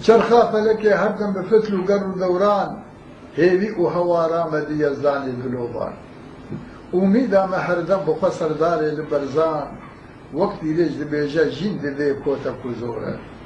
چرخا فەلەکێ هەردەم بە فتل و گەڕ و دەوران هێوی و هەوارامەدی یەزدانی گلۆبان ئومیدامە هەردەم بۆ خۆ سەردارێ لە بەرزان وەک دیرێژ دەبێژە ژین دەبێ کۆتە کوزۆرە